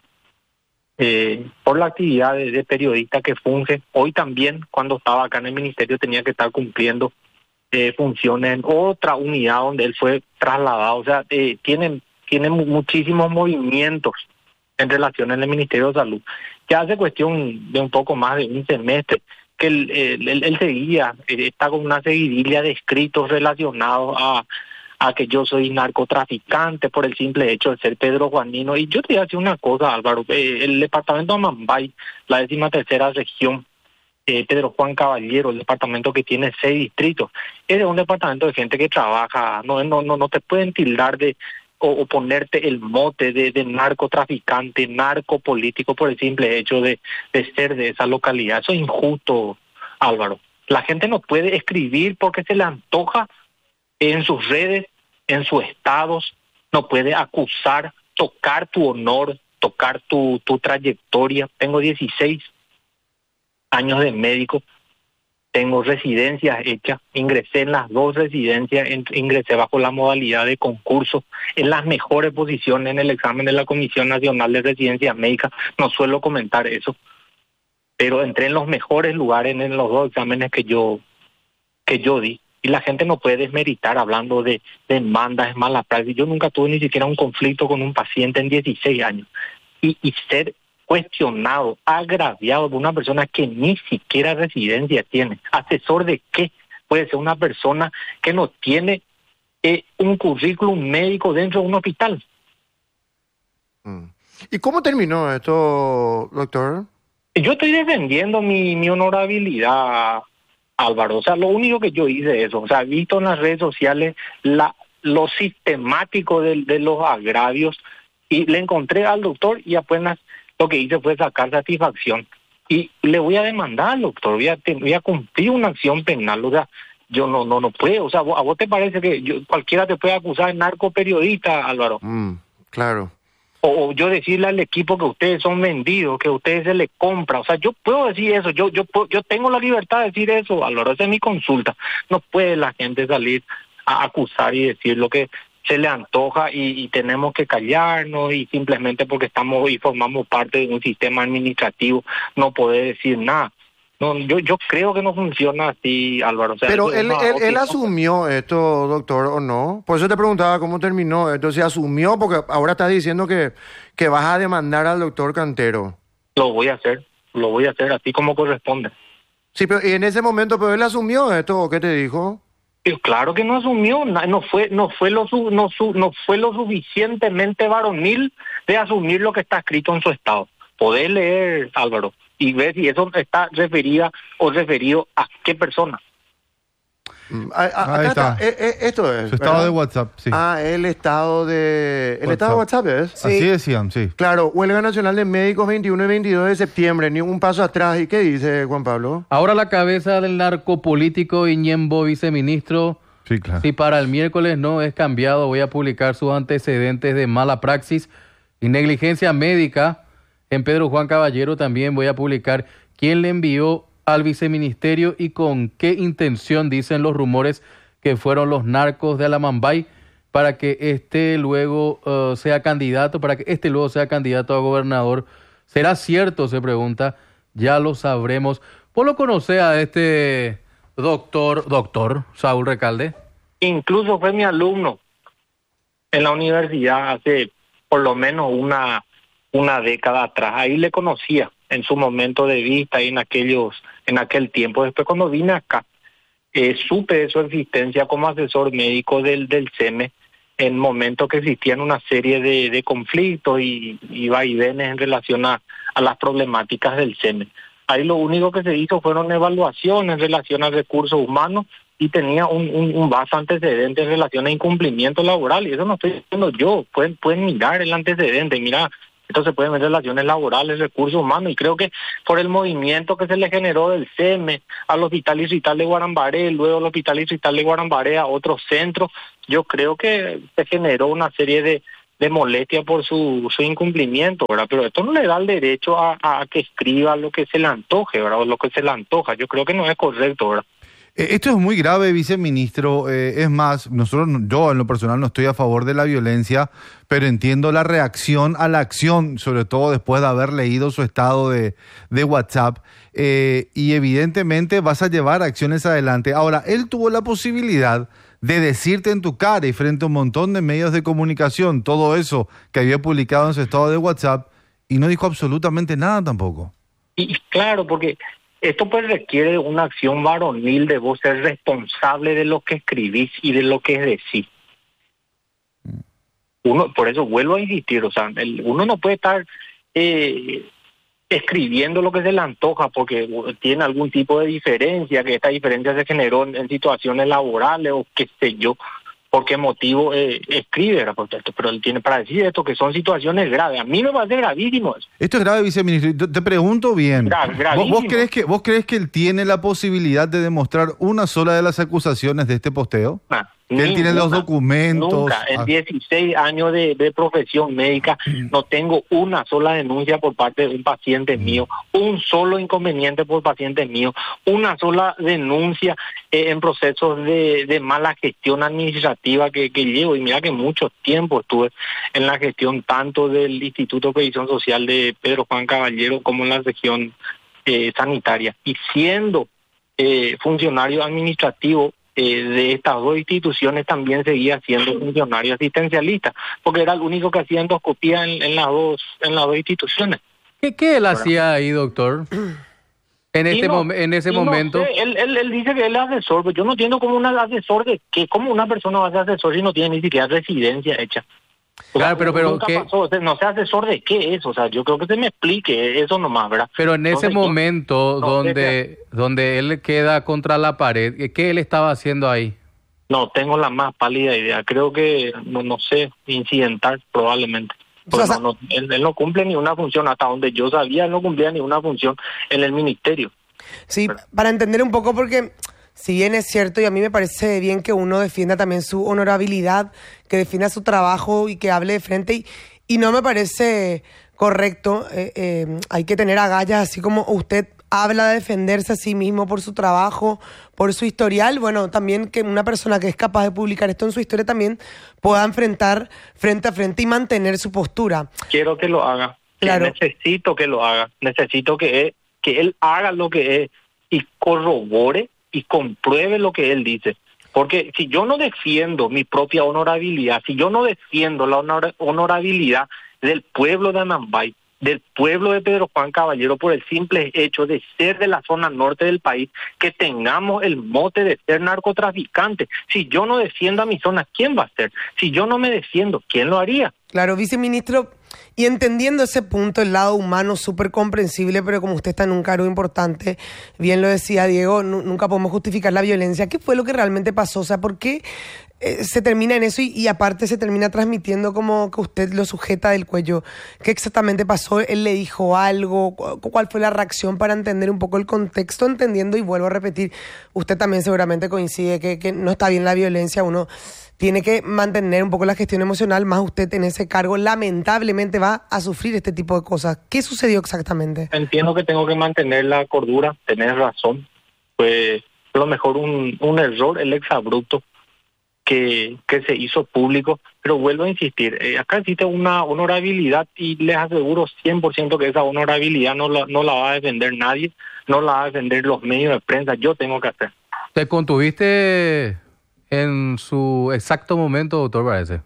por la actividad de periodista que funge. Hoy también, cuando estaba acá en el ministerio, tenía que estar cumpliendo funciones en otra unidad donde él fue trasladado. O sea, tiene muchísimos movimientos en relación en el Ministerio de Salud. Ya hace cuestión de un poco más de un semestre que él seguía, está con una seguidilla de escritos relacionados a que yo soy narcotraficante por el simple hecho de ser Pedro Juanino. Y yo te voy a decir una cosa, Álvaro, el departamento de Amambay, la 13ª región, Pedro Juan Caballero, el departamento que tiene 6 distritos, es un departamento de gente que trabaja, no te pueden tildar de o ponerte el mote de narcotraficante, narcopolítico por el simple hecho de ser de esa localidad. Eso es injusto, Álvaro. La gente no puede escribir porque se le antoja en sus redes, en sus estados, no puede acusar, tocar tu honor, tocar tu trayectoria. Tengo 16 años de médico, tengo residencias hechas, ingresé en las 2 residencias, ingresé bajo la modalidad de concurso, en las mejores posiciones en el examen de la Comisión Nacional de Residencias Médicas. No suelo comentar eso, pero entré en los mejores lugares en los 2 exámenes que yo di. Y la gente no puede desmeritar hablando de demandas, es mala práctica. Yo nunca tuve ni siquiera un conflicto con un paciente en 16 años. Y ser cuestionado, agraviado por una persona que ni siquiera residencia tiene. ¿Asesor de qué? Puede ser una persona que no tiene un currículum médico dentro de un hospital. ¿Y cómo terminó esto, doctor? Yo estoy defendiendo mi honorabilidad, Álvaro. O sea, lo único que yo hice es eso. O sea, he visto en las redes sociales lo sistemático de los agravios y le encontré al doctor y apenas lo que hice fue sacar satisfacción. Y le voy a demandar al doctor, voy a cumplir una acción penal. O sea, yo no puedo. O sea, ¿a vos te parece que cualquiera te puede acusar de narcoperiodista, Álvaro? Claro. O yo decirle al equipo que ustedes son vendidos, que a ustedes se les compra. O sea, yo puedo decir eso, yo tengo la libertad de decir eso, Álvaro. Esa es mi consulta. No puede la gente salir a acusar y decir lo que se le antoja y tenemos que callarnos y simplemente porque estamos y formamos parte de un sistema administrativo no poder decir nada. No, yo creo que no funciona así, Álvaro. O sea, pero él asumió esto, doctor, ¿o no? Por eso te preguntaba cómo terminó. Entonces asumió, porque ahora estás diciendo que vas a demandar al doctor Cantero. Lo voy a hacer así como corresponde. Sí, pero ¿y en ese momento pero él asumió esto o qué te dijo? Claro que no asumió, no fue lo suficientemente varonil de asumir lo que está escrito en su estado. Podés leer, Álvaro, y ver si eso está referido a qué persona. Acá está. Esto es. Su estado de WhatsApp, sí. El estado de WhatsApp es. Sí. Así decían, sí. Claro, Huelga Nacional de Médicos 21 y 22 de septiembre, ni un paso atrás. ¿Y qué dice Juan Pablo? Ahora la cabeza del narcopolítico Iñembo, viceministro. Sí, claro. Si para el miércoles no es cambiado, voy a publicar sus antecedentes de mala praxis y negligencia médica. En Pedro Juan Caballero también voy a publicar quién le envió al viceministerio y con qué intención, dicen los rumores, que fueron los narcos de Alamambay para que luego sea candidato a gobernador. ¿Será cierto? Se pregunta. Ya lo sabremos. ¿Vos lo conocés a este doctor Saúl Recalde? Incluso fue mi alumno en la universidad hace por lo menos una década atrás. Ahí le conocía en su momento de vista y en aquel tiempo. Después cuando vine acá, supe de su existencia como asesor médico del SEME en momentos que existían una serie de conflictos y vaivenes en relación a las problemáticas del SEME. Ahí lo único que se hizo fueron evaluaciones en relación a recursos humanos y tenía un vasto antecedente en relación a incumplimiento laboral, y eso no estoy diciendo yo, pueden mirar el antecedente, mira, esto se puede ver en relaciones laborales, recursos humanos, y creo que por el movimiento que se le generó del CEME al Hospital Distrital de Guarambaré, luego al Hospital Distrital de Guarambaré a otros centros, yo creo que se generó una serie de molestia por su incumplimiento, ¿verdad? Pero esto no le da el derecho a que escriba lo que se le antoje, ¿verdad? O lo que se le antoja. Yo creo que no es correcto, ¿verdad? Esto es muy grave, viceministro. Es más, yo en lo personal no estoy a favor de la violencia, pero entiendo la reacción a la acción, sobre todo después de haber leído su estado de WhatsApp. Y evidentemente vas a llevar acciones adelante. Ahora, él tuvo la posibilidad de decirte en tu cara y frente a un montón de medios de comunicación todo eso que había publicado en su estado de WhatsApp y no dijo absolutamente nada tampoco. Y claro, porque esto pues requiere una acción varonil de vos ser responsable de lo que escribís y de lo que decís. Por eso vuelvo a insistir, o sea, uno no puede estar escribiendo lo que se le antoja porque tiene algún tipo de diferencia, que esta diferencia se generó en situaciones laborales o qué sé yo, por qué motivo escribe, pero él tiene para decir esto, que son situaciones graves. A mí me parece gravísimo eso. Esto es grave, viceministro. Te pregunto bien. Gravísimo. ¿Vos crees que él tiene la posibilidad de demostrar una sola de las acusaciones de este posteo? Que él tiene los documentos. Nunca, en 16 años de profesión médica, no tengo una sola denuncia por parte de un paciente mío, un solo inconveniente por paciente mío, una sola denuncia en procesos de mala gestión administrativa que llevo. Y mira que mucho tiempo estuve en la gestión tanto del Instituto de Previsión Social de Pedro Juan Caballero como en la región sanitaria. Y siendo funcionario administrativo de estas dos instituciones, también seguía siendo funcionario asistencialista, porque era el único que hacía endoscopía en las dos instituciones. ¿Qué él hacía ahí, doctor? En ese momento. No sé, él dice que él es asesor, pero yo no entiendo cómo un asesor de qué, cómo una persona va a ser asesor si no tiene ni siquiera residencia hecha. Claro, pero ¿qué? No sé asesor de qué es, o sea, yo creo que se me explique eso nomás, ¿verdad? Pero en ese momento donde él queda contra la pared, ¿qué él estaba haciendo ahí? No tengo la más pálida idea, creo que, no sé, incidental probablemente. Él no cumple ni una función, hasta donde yo sabía, él no cumplía ni una función en el ministerio. Sí, para entender un poco, porque si bien es cierto, y a mí me parece bien que uno defienda también su honorabilidad, que defienda su trabajo y que hable de frente, y no me parece correcto, hay que tener agallas, así como usted habla de defenderse a sí mismo por su trabajo, por su historial, bueno, también que una persona que es capaz de publicar esto en su historia también pueda enfrentar frente a frente y mantener su postura. Quiero que lo haga, claro. Necesito que lo haga, necesito que él haga lo que es y corrobore y compruebe lo que él dice. Porque si yo no defiendo mi propia honorabilidad, si yo no defiendo la honorabilidad del pueblo de Anambay, del pueblo de Pedro Juan Caballero, por el simple hecho de ser de la zona norte del país, que tengamos el mote de ser narcotraficante, si yo no defiendo a mi zona, ¿quién va a ser? Si yo no me defiendo, ¿quién lo haría? Claro, viceministro, y entendiendo ese punto, el lado humano súper comprensible, pero como usted está en un cargo importante, bien lo decía Diego, nunca podemos justificar la violencia. ¿Qué fue lo que realmente pasó? O sea, ¿por qué se termina en eso y aparte se termina transmitiendo como que usted lo sujeta del cuello? ¿Qué exactamente pasó? ¿Él le dijo algo? ¿Cuál fue la reacción para entender un poco el contexto? Entendiendo, y vuelvo a repetir, usted también seguramente coincide que no está bien la violencia, uno tiene que mantener un poco la gestión emocional, más usted en ese cargo lamentablemente va a sufrir este tipo de cosas. ¿Qué sucedió exactamente? Entiendo que tengo que mantener la cordura, tenés razón. Pues a lo mejor un error, el exabrupto que se hizo público, pero vuelvo a insistir, acá existe una honorabilidad y les aseguro 100% que esa honorabilidad no la va a defender nadie, no la va a defender los medios de prensa, yo tengo que hacer. ¿Te contuviste en su exacto momento, doctor, parece?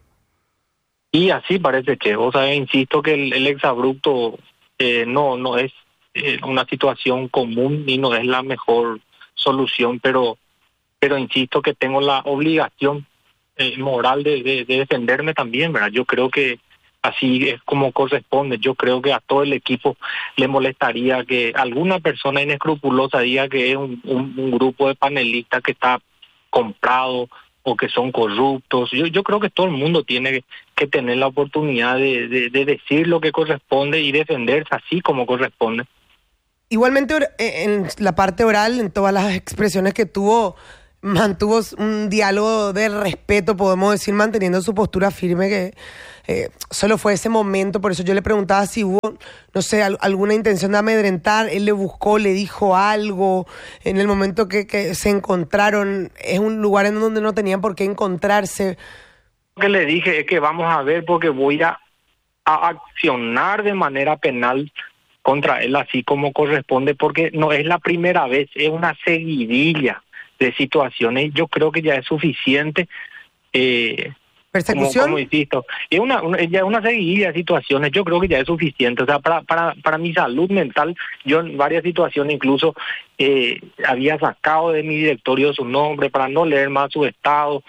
Y así parece que, o sea, insisto que el exabrupto no es una situación común y no es la mejor solución, pero insisto que tengo la obligación moral de defenderme también, ¿verdad? Yo creo que así es como corresponde. Yo creo que a todo el equipo le molestaría que alguna persona inescrupulosa diga que es un grupo de panelistas que está comprados o que son corruptos. Yo creo que todo el mundo tiene que tener la oportunidad de decir lo que corresponde y defenderse así como corresponde. Igualmente en la parte oral, en todas las expresiones que tuvo, mantuvo un diálogo de respeto, podemos decir, manteniendo su postura firme, que solo fue ese momento. Por eso yo le preguntaba si hubo, no sé, alguna intención de amedrentar. Él le buscó, le dijo algo en el momento que se encontraron. Es un lugar en donde no tenían por qué encontrarse. Lo que le dije es que vamos a ver, porque voy a accionar de manera penal contra él así como corresponde, porque no es la primera vez, es una seguidilla de situaciones. Yo creo que ya es suficiente. ¿Persecución? Como insisto, es ya una seguidilla de situaciones. Yo creo que ya es suficiente. O sea, para mi salud mental, yo en varias situaciones incluso había sacado de mi directorio su nombre para no leer más su estado.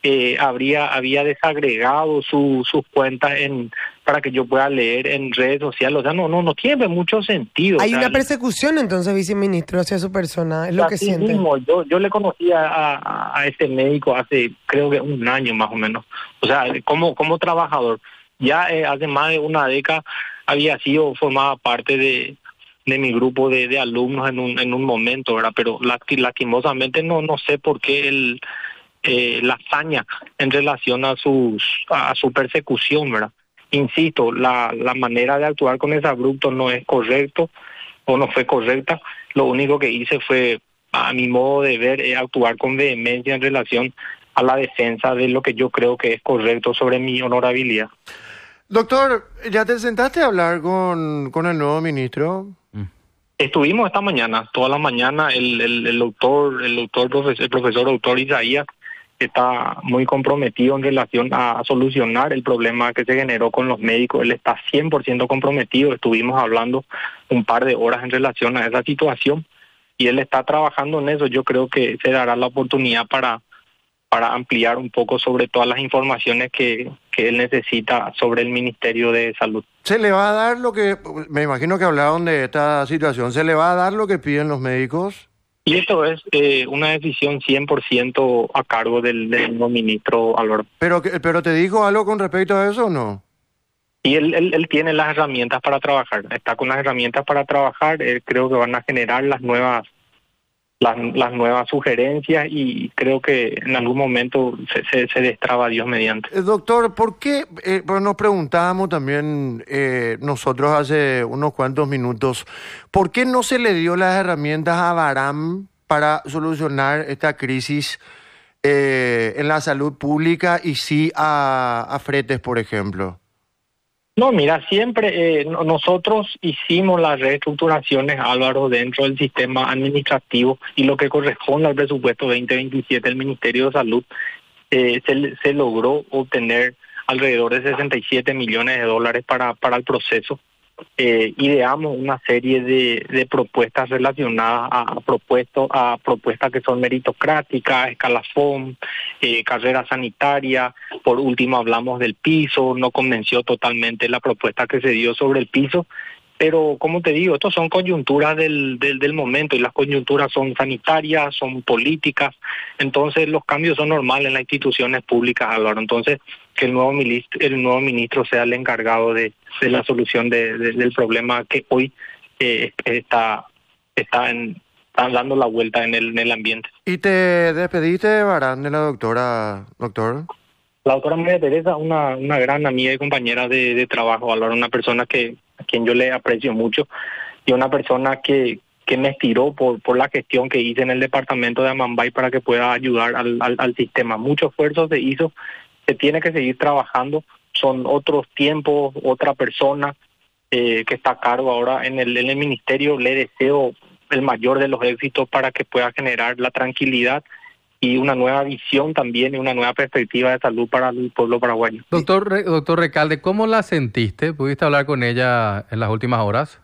Había desagregado sus cuentas para que yo pueda leer en redes sociales. O sea, no tiene mucho sentido. Hay una persecución entonces, viceministro, hacia su persona, es lo que siente. Mismo, yo le conocí a este médico hace creo que un año más o menos. O sea, como trabajador. Ya hace más de una década formaba parte de mi grupo de alumnos en un momento, ¿verdad? Pero lastimosamente no sé por qué la hazaña en relación a su persecución, ¿verdad? Insisto, la manera de actuar con ese abrupto no es correcto o no fue correcta. Lo único que hice fue, a mi modo de ver, actuar con vehemencia en relación a la defensa de lo que yo creo que es correcto sobre mi honorabilidad. Doctor, ¿ya te sentaste a hablar con el nuevo ministro? Estuvimos esta mañana, toda la mañana. El profesor doctor Isaías está muy comprometido en relación a solucionar el problema que se generó con los médicos. Él está 100% comprometido. Estuvimos hablando un par de horas en relación a esa situación y él está trabajando en eso. Yo creo que se dará la oportunidad para ampliar un poco sobre todas las informaciones que él necesita sobre el Ministerio de Salud. ¿Se le va a dar lo que, me imagino que hablaron de esta situación, se le va a dar lo que piden los médicos? Y esto es una decisión 100% a cargo del nuevo ministro Álvaro. ¿Pero te dijo algo con respecto a eso o no? Y él tiene las herramientas para trabajar, está con las herramientas para trabajar. Creo que van a generar las nuevas sugerencias y creo que en algún momento se destraba Dios mediante. Doctor, ¿por qué? Pues nos preguntábamos también nosotros hace unos cuantos minutos, ¿por qué no se le dio las herramientas a Baram para solucionar esta crisis en la salud pública y sí a Fretes, por ejemplo? No, mira, siempre nosotros hicimos las reestructuraciones, Álvaro, dentro del sistema administrativo y lo que corresponde al presupuesto 2027 del Ministerio de Salud, se logró obtener alrededor de 67 millones de dólares para el proceso. Ideamos una serie de propuestas relacionadas a propuestas que son meritocráticas, escalafón, carrera sanitaria. Por último hablamos del piso. No convenció totalmente la propuesta que se dio sobre el piso, pero como te digo, estos son coyunturas del momento y las coyunturas son sanitarias, son políticas. Entonces los cambios son normales en las instituciones públicas, Álvaro. Entonces que el nuevo ministro sea el encargado de la solución del problema que hoy está dando la vuelta en el ambiente. ¿Y te despediste, Barán, de la doctora, doctor? La doctora María Teresa, una gran amiga y compañera de trabajo, Álvaro, una persona a quien yo le aprecio mucho y una persona que me estiró por la gestión que hice en el departamento de Amambay para que pueda ayudar al sistema. Mucho esfuerzo se hizo. Se tiene que seguir trabajando, son otros tiempos, otra persona que está a cargo ahora en el ministerio. Le deseo el mayor de los éxitos para que pueda generar la tranquilidad y una nueva visión también y una nueva perspectiva de salud para el pueblo paraguayo. Doctor Recalde, ¿cómo la sentiste? ¿Pudiste hablar con ella en las últimas horas?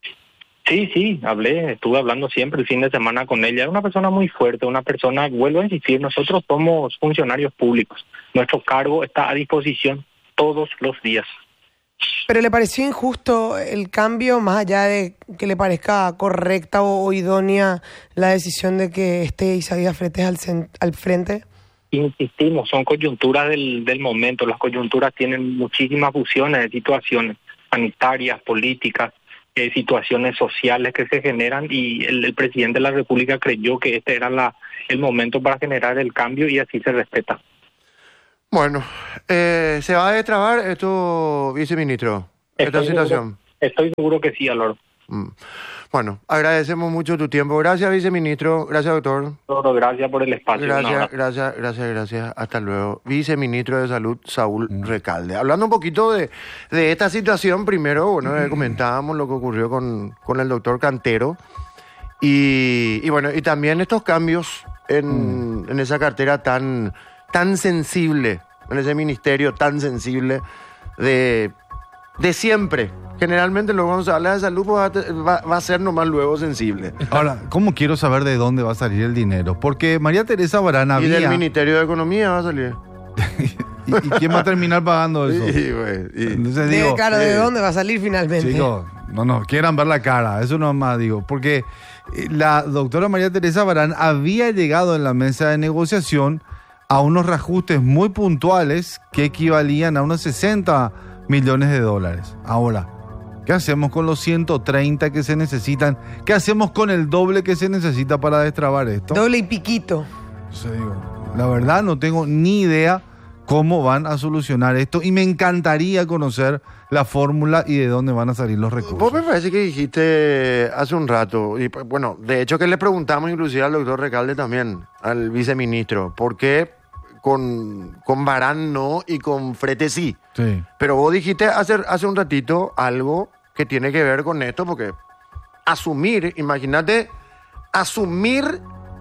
Sí, estuve hablando siempre el fin de semana con ella. Es una persona muy fuerte, una persona, vuelvo a insistir, nosotros somos funcionarios públicos. Nuestro cargo está a disposición todos los días. Pero ¿le pareció injusto el cambio, más allá de que le parezca correcta o idónea la decisión de que esté Isaías Fretes al frente? Insistimos, son coyunturas del momento. Las coyunturas tienen muchísimas fusiones de situaciones sanitarias, políticas, situaciones sociales que se generan, y el presidente de la República creyó que este era el momento para generar el cambio, y así se respeta. Bueno, ¿se va a destrabar esto, viceministro, esta situación? Estoy seguro que sí, Álvaro. Bueno, agradecemos mucho tu tiempo. Gracias, viceministro. Gracias, doctor. Gracias por el espacio. Gracias. Hasta luego. Viceministro de Salud, Saúl Recalde. Hablando un poquito de esta situación, primero, bueno, comentábamos lo que ocurrió con el doctor Cantero. Y bueno, y también estos cambios en esa cartera tan sensible, en ese ministerio tan sensible de siempre. Generalmente luego cuando se habla de salud va a ser nomás luego sensible. Ahora, ¿cómo quiero saber de dónde va a salir el dinero? Porque María Teresa Barán había... Y del Ministerio de Economía va a salir. ¿Y quién va a terminar pagando eso? Entonces digo, claro, ¿de dónde va a salir finalmente? Chicos, no quieran ver la cara, eso nomás digo. Porque la doctora María Teresa Barán había llegado en la mesa de negociación a unos reajustes muy puntuales que equivalían a unos 60 millones de dólares. Ahora, ¿qué hacemos con los 130 que se necesitan? ¿Qué hacemos con el doble que se necesita para destrabar esto? Doble y piquito. Entonces digo, la verdad no tengo ni idea cómo van a solucionar esto, y me encantaría conocer la fórmula y de dónde van a salir los recursos. Vos me parece que dijiste hace un rato, y bueno, de hecho que le preguntamos inclusive al doctor Recalde también, al viceministro, ¿por qué con Barán no y con Fretes sí? Sí. Pero vos dijiste hace un ratito algo que tiene que ver con esto, porque imagínate, asumir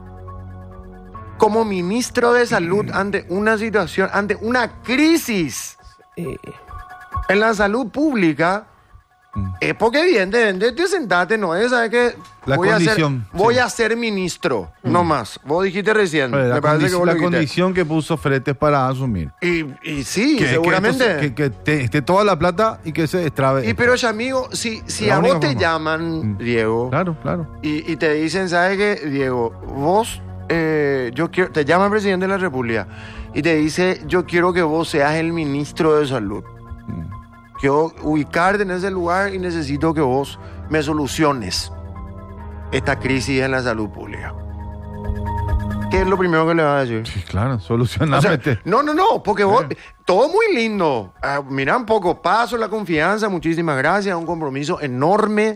como ministro de salud ante una situación, ante una crisis en la salud pública, es porque evidentemente te sentaste, no es, ¿sabes qué? Voy a ser ministro, no más. Vos dijiste recién. La condición que puso Fretes para asumir. Y sí, seguramente. Que esté toda la plata y que se destrabe. Pero, amigo, si a vos te llaman, Diego. Claro. Y te dicen, ¿sabes qué, Diego? Vos, te llama el presidente de la República y te dice, yo quiero que vos seas el ministro de salud. Quiero ubicarte en ese lugar y necesito que vos me soluciones esta crisis en la salud pública. ¿Qué es lo primero que le vas a decir? Sí, claro, solucioname. O sea, no, porque vos, todo muy lindo. Mira, un poco paso, la confianza, muchísimas gracias, un compromiso enorme.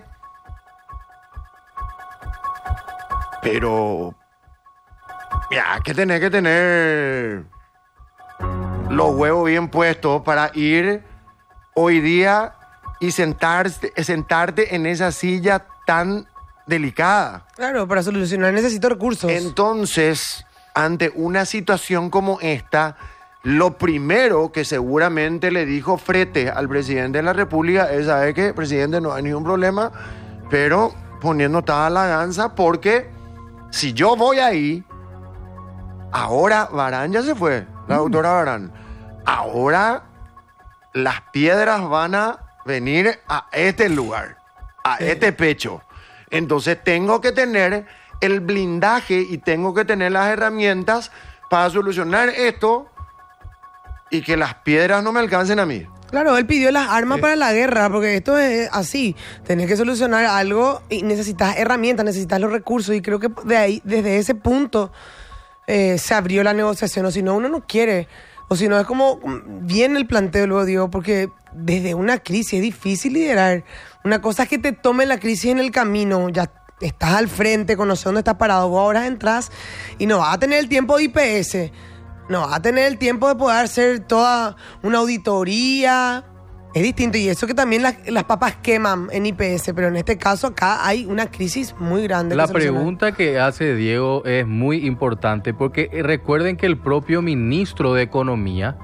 Pero ya que tenés que tener los huevos bien puestos para ir hoy día y sentarte en esa silla tan delicada. Claro, para solucionar necesito recursos. Entonces, ante una situación como esta, lo primero que seguramente le dijo Fretes al presidente de la República es, ¿sabe qué? Presidente, no hay ningún problema, pero poniendo toda la ganza, porque si yo voy ahí, ahora Barán ya se fue, la doctora Barán, ahora las piedras van a venir a este lugar, a este pecho. Entonces tengo que tener el blindaje y tengo que tener las herramientas para solucionar esto y que las piedras no me alcancen a mí. Claro, él pidió las armas para la guerra, porque esto es así. Tenés que solucionar algo y necesitas herramientas, necesitas los recursos, y creo que desde ese punto se abrió la negociación, o si no, uno no quiere. O si no, es como bien el planteo, luego digo, porque desde una crisis es difícil liderar. Una cosa es que te tome la crisis en el camino, ya estás al frente, conoces dónde estás parado, vos ahora entras y no vas a tener el tiempo de IPS, no vas a tener el tiempo de poder hacer toda una auditoría. Es distinto, y eso que también las papas queman en IPS, pero en este caso acá hay una crisis muy grande. La pregunta que hace Diego es muy importante, porque recuerden que el propio ministro de Economía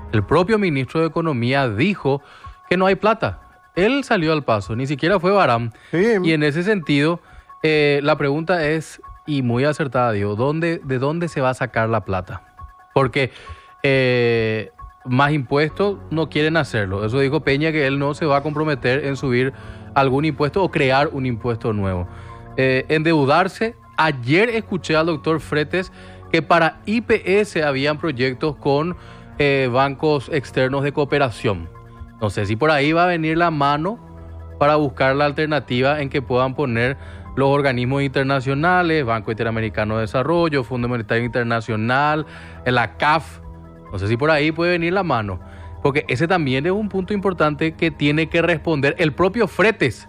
dijo que no hay plata. Él salió al paso, ni siquiera fue Barán. Sí. Y en ese sentido, la pregunta es, y muy acertada, Diego, ¿de dónde se va a sacar la plata? Porque más impuestos, no quieren hacerlo. Eso dijo Peña, que él no se va a comprometer en subir algún impuesto o crear un impuesto nuevo. Endeudarse. Ayer escuché al doctor Fretes que para IPS habían proyectos con bancos externos de cooperación. No sé si por ahí va a venir la mano para buscar la alternativa en que puedan poner los organismos internacionales, Banco Interamericano de Desarrollo, Fondo Monetario Internacional, la CAF. No sé si por ahí puede venir la mano, porque ese también es un punto importante que tiene que responder el propio Fretes.